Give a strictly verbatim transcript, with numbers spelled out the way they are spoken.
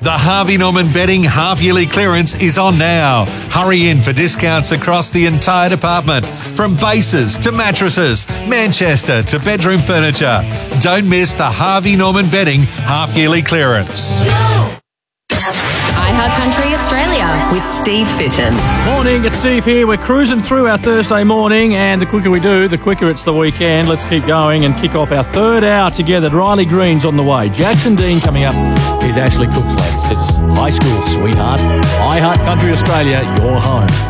The Harvey Norman Bedding half-yearly clearance is on now. Hurry in for discounts across the entire department, from bases to mattresses, Manchester to bedroom furniture. Don't miss the Harvey Norman Bedding half-yearly clearance. iHeart Country Australia with Steve Fitton. Morning, it's Steve here. We're cruising through our Thursday morning, and the quicker we do, the quicker it's the weekend. Let's keep going and kick off our third hour together. Riley Green's on the way. Jackson Dean coming up is Ashley Cooks, ladies. It's high school, sweetheart. iHeart Country Australia, your home.